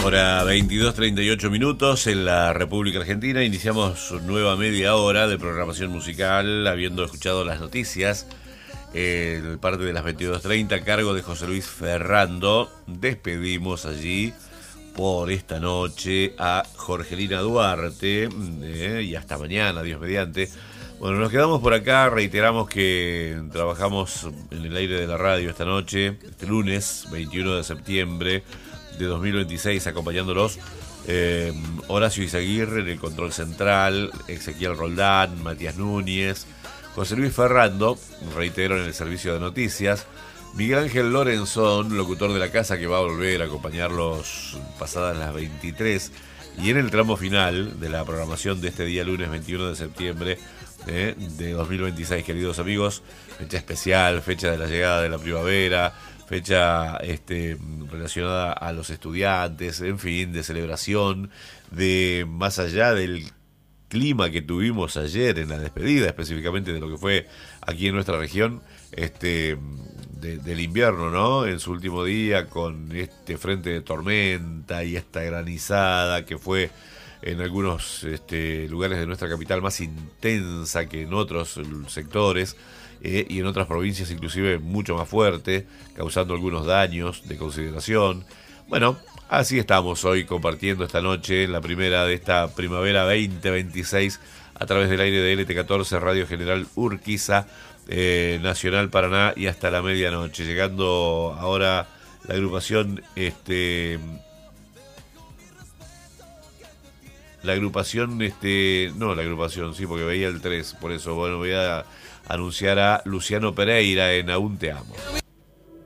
Hora 22:38 minutos en la República Argentina. Iniciamos nueva media hora de programación musical, habiendo escuchado las noticias. El parte de las 22:30 a cargo de José Luis Ferrando. Despedimos allí por esta noche a Jorgelina Duarte y hasta mañana, Dios mediante. Bueno, nos quedamos por acá, reiteramos que trabajamos en el aire de la radio esta noche, este lunes 21 de septiembre de 2026, acompañándolos Horacio Izaguirre en el control central, Ezequiel Roldán, Matías Núñez, José Luis Ferrando, reitero, en el servicio de noticias, Miguel Ángel Lorenzón, locutor de la casa, que va a volver a acompañarlos pasadas las 23, y en el tramo final de la programación de este día lunes 21 de septiembre de 2026, queridos amigos, fecha especial, fecha de la llegada de la primavera, fecha relacionada a los estudiantes, en fin, de celebración, de más allá del clima que tuvimos ayer en la despedida, específicamente de lo que fue aquí en nuestra región, del invierno, ¿no? En su último día, con este frente de tormenta y esta granizada que fue en algunos lugares de nuestra capital más intensa que en otros sectores, y en otras provincias inclusive mucho más fuerte, causando algunos daños de consideración. Bueno, así estamos hoy compartiendo esta noche, la primera de esta primavera 2026, a través del aire de LT14, Radio General Urquiza, Nacional Paraná, y hasta la medianoche. Llegando ahora la agrupación, sí, porque veía el 3, por eso, bueno, voy a anunciar a Luciano Pereira en Aún Te Amo.